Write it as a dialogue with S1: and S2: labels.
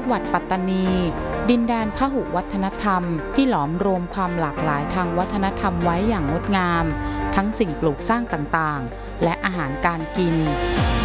S1: หวัดปัตตานี ดินแดนพหุวัฒนธรรมที่หลอมรวมความหลากหลายทางวัฒนธรรมไว้อย่างงดงามทั้งสิ่งปลูกสร้างต่างๆและอาหารการกิน